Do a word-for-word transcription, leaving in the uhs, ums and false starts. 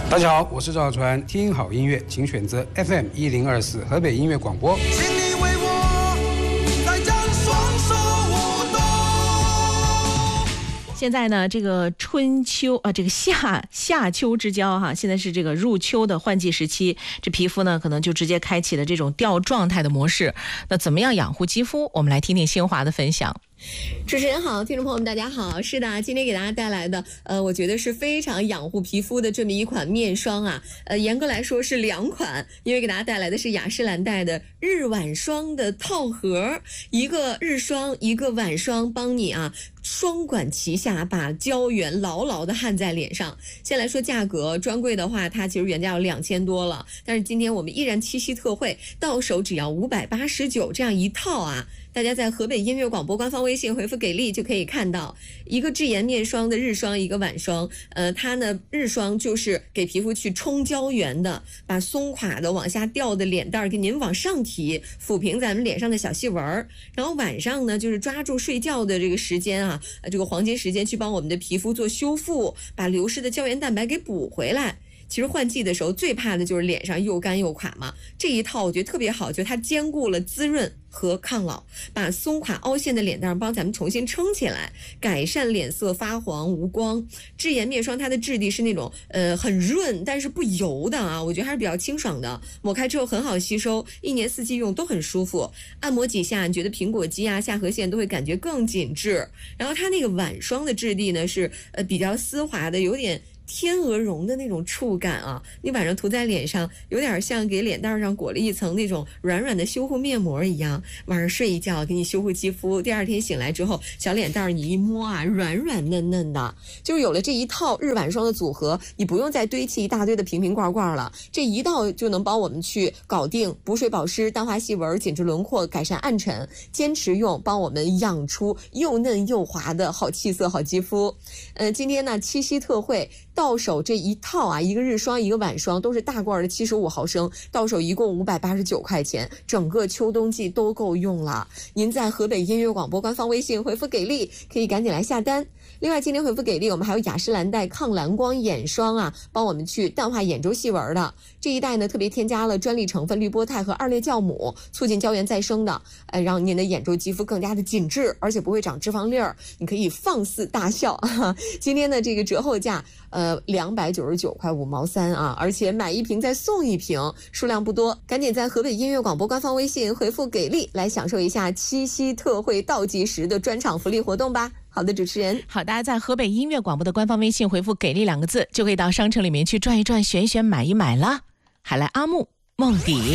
大家好，我是赵传，听好音乐，请选择 F M 一零二四河北音乐广播。 请你为我再将双手舞动。 现在呢，这个春秋啊，这个夏夏秋之交哈，现在是这个入秋的换季时期，这皮肤呢可能就直接开启了这种掉状态的模式。那怎么样养护肌肤？我们来听听新华的分享。 主持人好，听众朋友们大家好。是的，今天给大家带来的呃我觉得是非常养护皮肤的这么一款面霜啊。呃严格来说是两款，因为给大家带来的是雅诗兰黛的日晚霜的套盒，一个日霜一个晚霜，帮你啊双管齐下，把胶原牢牢的焊在脸上。先来说价格，专柜的话它其实原价要两千多了，但是今天我们依然七夕特惠，到手只要五百八十九，这样一套啊。大家在河北音乐广播官方微信回复给力就可以看到一个智颜面霜的日霜，一个晚霜。呃，它呢日霜就是给皮肤去冲胶原的，把松垮的往下掉的脸蛋给您往上提，抚平咱们脸上的小细纹儿。然后晚上呢就是抓住睡觉的这个时间啊，这个黄金时间去帮我们的皮肤做修复，把流失的胶原蛋白给补回来。其实换季的时候最怕的就是脸上又干又垮嘛，这一套我觉得特别好，就它兼顾了滋润和抗老，把松垮凹陷的脸蛋帮咱们重新撑起来，改善脸色发黄无光。智颜面霜它的质地是那种呃很润但是不油的啊，我觉得还是比较清爽的，抹开之后很好吸收，一年四季用都很舒服。按摩几下你觉得苹果肌啊下颌线都会感觉更紧致。然后它那个晚霜的质地呢是呃比较丝滑的，有点天鹅绒的那种触感啊，你晚上涂在脸上有点像给脸蛋上裹了一层那种软软的修护面膜一样，晚上睡一觉给你修护肌肤，第二天醒来之后小脸蛋你一摸啊软软嫩嫩的。就是有了这一套日晚霜的组合，你不用再堆砌一大堆的瓶瓶罐罐了，这一道就能帮我们去搞定补水保湿、淡化细纹、紧致轮廓、改善暗沉，坚持用帮我们养出又嫩又滑的好气色好肌肤。呃，今天呢七夕特惠到手这一套啊，一个日霜一个晚霜都是大罐的七十五毫升，到手一共五百八十九块钱，整个秋冬季都够用了。您在河北音乐广播官方微信回复给力，可以赶紧来下单。另外今天回复给力，我们还有雅诗兰黛抗蓝光眼霜啊，帮我们去淡化眼周细纹的。这一代呢特别添加了专利成分氯波肽和二裂酵母，促进胶原再生的，呃，让您的眼周肌肤更加的紧致，而且不会长脂肪粒儿，你可以放肆大笑。今天的这个折后价呃两百九十九块五毛三啊，而且买一瓶再送一瓶，数量不多，赶紧在河北音乐广播官方微信回复给力来享受一下七夕特惠倒计时的专场福利活动吧。好的，主持人。 好，大家在河北音乐广播的官方微信回复给力两个字，就可以到商城里面去转一转、选一选、买一买了。海来阿木梦底。